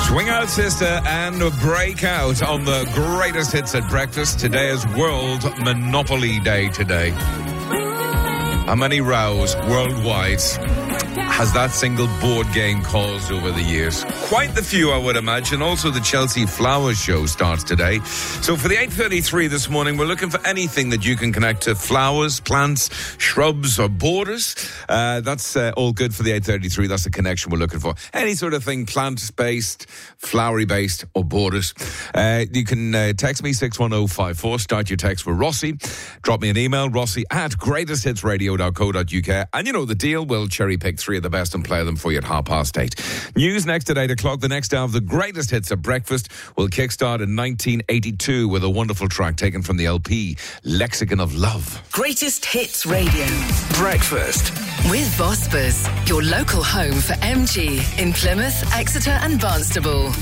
Swing Out Sister and Break Out on the greatest hits at breakfast. Today is World Monopoly Day today. How many rows worldwide has that single board game caused over the years? Quite the few, I would imagine. Also, the Chelsea Flowers Show starts today. So for the 8:33 this morning, we're looking for anything that you can connect to flowers, plants, shrubs or borders. That's all good for the 8:33. That's the connection we're looking for. Any sort of thing, plant-based, flowery-based or borders. You can text me 61054. Start your text for Rossi. Drop me an email, rossi@greatesthitsradio.co.uk. And you know the deal. We'll cherry pick three of the best and play them for you at 8:30. News next at 8 o'clock. The next hour of the greatest hits at breakfast will kickstart in 1982 with a wonderful track taken from the LP Lexicon of Love. Greatest Hits Radio. Breakfast. With Vosper's, your local home for MG in Plymouth, Exeter and Barnstable.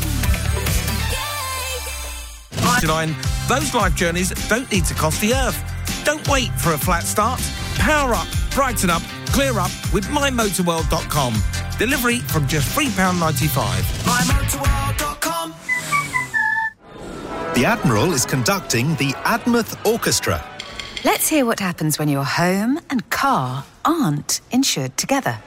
Those life journeys don't need to cost the earth. Don't wait for a flat start. Power up, brighten up, clear up with mymotorworld.com. Delivery from just £3.95. mymotorworld.com. The Admiral is conducting the Admouth Orchestra. Let's hear what happens when your home and car aren't insured together.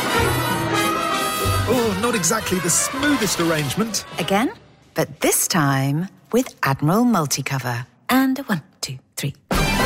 Oh, not exactly the smoothest arrangement. Again, but this time with Admiral Multicover. And 1, 2, 3.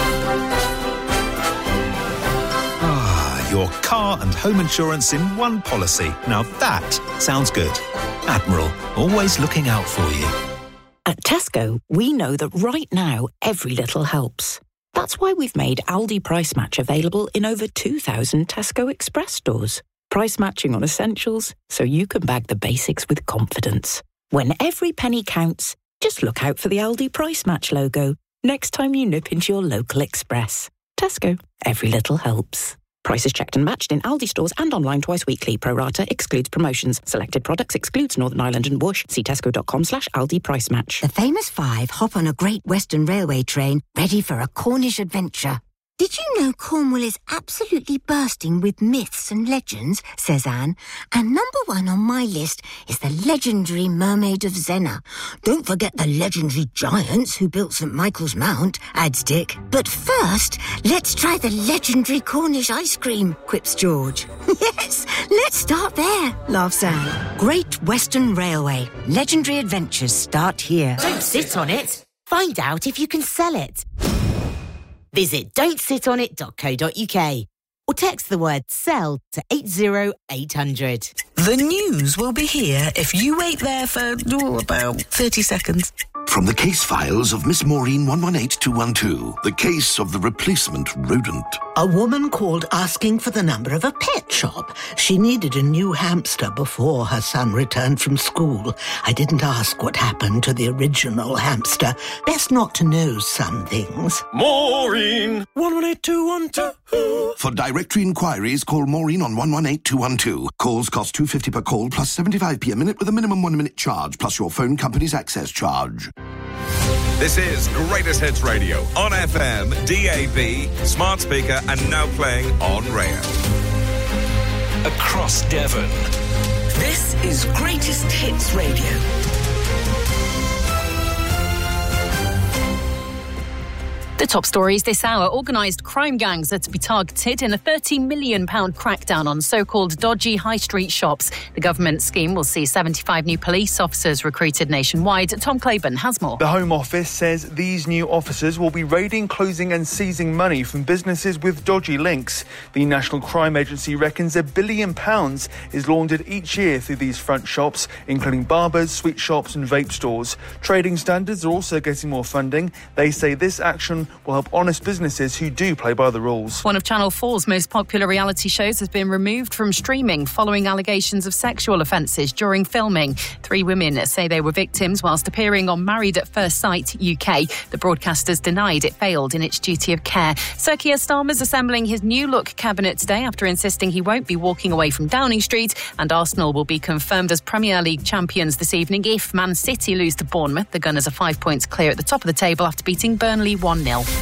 Your car and home insurance in one policy. Now that sounds good. Admiral, always looking out for you. At Tesco, we know that right now, every little helps. That's why we've made Aldi Price Match available in over 2,000 Tesco Express stores. Price matching on essentials, so you can bag the basics with confidence. When every penny counts, just look out for the Aldi Price Match logo next time you nip into your local Express. Tesco, every little helps. Prices checked and matched in Aldi stores and online twice weekly. Pro rata excludes promotions. Selected products excludes Northern Ireland and Bush. See tesco.com/Aldi Price Match. The famous five hop on a Great Western Railway train ready for a Cornish adventure. Did you know Cornwall is absolutely bursting with myths and legends, says Anne, and number one on my list is the legendary Mermaid of Zena. Don't forget the legendary giants who built St Michael's Mount, adds Dick. But first, let's try the legendary Cornish ice cream, quips George. Yes, let's start there, laughs Anne. Great Western Railway. Legendary adventures start here. Don't sit on it. Find out if you can sell it. Visit don'tsitonit.co.uk or text the word SELL to 80800. The news will be here if you wait there for about 30 seconds. From the case files of Miss Maureen 118212, the case of the replacement rodent. A woman called asking for the number of a pet shop. She needed a new hamster before her son returned from school. I didn't ask what happened to the original hamster. Best not to know some things. Maureen 118212. For directory inquiries, call Maureen on 118212. Calls cost £2.50 per call plus 75p a minute with a minimum 1 minute charge plus your phone company's access charge. This is Greatest Hits Radio on FM, DAB, smart speaker, and now playing on Raya. Across Devon. This is Greatest Hits Radio. The top stories this hour. Organised crime gangs are to be targeted in a £30 million crackdown on so-called dodgy high street shops. The government scheme will see 75 new police officers recruited nationwide. Tom Claiborne has more. The Home Office says these new officers will be raiding, closing and seizing money from businesses with dodgy links. The National Crime Agency reckons £1 billion is laundered each year through these front shops, including barbers, sweet shops and vape stores. Trading standards are also getting more funding. They say this action will help honest businesses who do play by the rules. One of Channel 4's most popular reality shows has been removed from streaming following allegations of sexual offences during filming. 3 women say they were victims whilst appearing on Married at First Sight UK. The broadcasters denied it failed in its duty of care. Sir Keir Starmer's assembling his new look cabinet today after insisting he won't be walking away from Downing Street, and Arsenal will be confirmed as Premier League champions this evening if Man City lose to Bournemouth. The Gunners are 5 points clear at the top of the table after beating Burnley 1-0.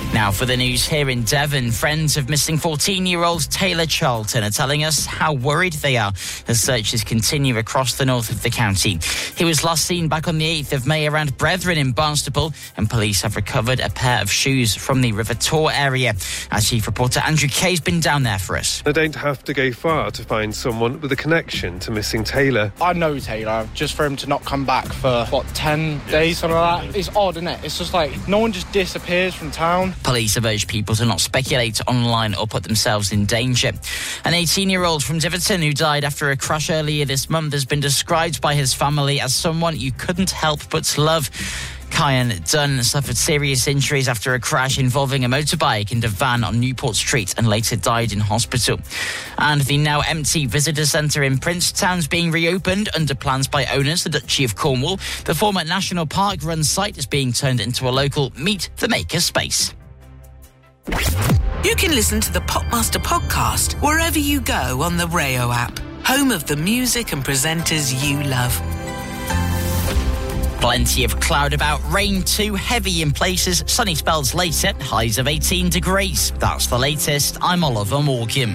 Now for the news here in Devon, friends of missing 14-year-old Taylor Charlton are telling us how worried they are as searches continue across the north of the county. He was last seen back on the 8th of May around Brethren in Barnstaple, and police have recovered a pair of shoes from the River Tor area. Our chief reporter Andrew Kay's been down there for us. They don't have to go far to find someone with a connection to missing Taylor. I know Taylor, just for him to not come back for, 10 days, something like that. It's odd, isn't it? It's just like no one just disappears from town. Police have urged people to not speculate online or put themselves in danger. An 18-year-old from Tiverton who died after a crash earlier this month has been described by his family as someone you couldn't help but love. Kyan Dunn suffered serious injuries after a crash involving a motorbike and a van on Newport Street and later died in hospital. And the now empty visitor centre in Princetown's being reopened under plans by owners, the Duchy of Cornwall. The former National Park run site is being turned into a local Meet the Maker space. You can listen to the Popmaster podcast wherever you go on the Rayo app, home of the music and presenters you love. Plenty of cloud about, rain too, heavy in places, sunny spells later, highs of 18 degrees. That's the latest. I'm Oliver Morgan.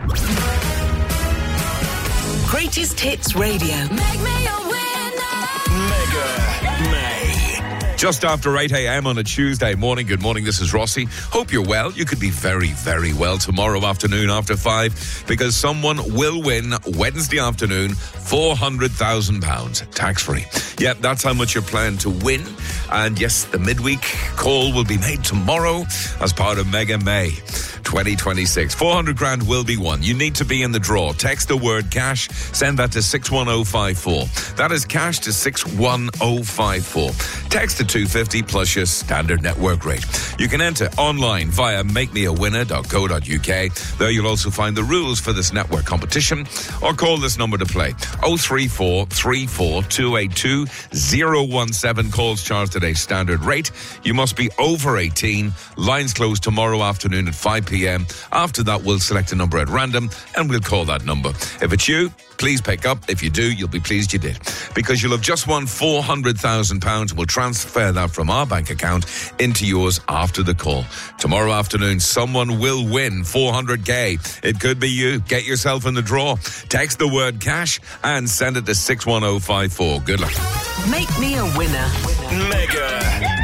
Greatest Hits Radio. Make me a winner. Mega May. Just after 8 a.m. on a Tuesday morning. Good morning, this is Rossi. Hope you're well. You could be very, very well tomorrow afternoon after 5 because someone will win Wednesday afternoon £400,000 tax-free. Yep, that's how much you're planned to win. And yes, the midweek call will be made tomorrow as part of Mega May 2026. 400 grand will be won. You need to be in the draw. Text the word cash. Send that to 61054. That is cash to 61054. Text to 250 plus your standard network rate. You can enter online via makemeawinner.co.uk. There you'll also find the rules for this network competition, or call this number to play. 034 34 282 017. Calls charged at a standard rate. You must be over 18. Lines close tomorrow afternoon at 5 p.m. After that, we'll select a number at random and we'll call that number. If it's you, please pick up. If you do, you'll be pleased you did, because you'll have just won £400,000. We'll transfer that from our bank account into yours after the call. Tomorrow afternoon, someone will win 400k. It could be you. Get yourself in the draw. Text the word cash and send it to 61054. Good luck. Make me a winner. Mega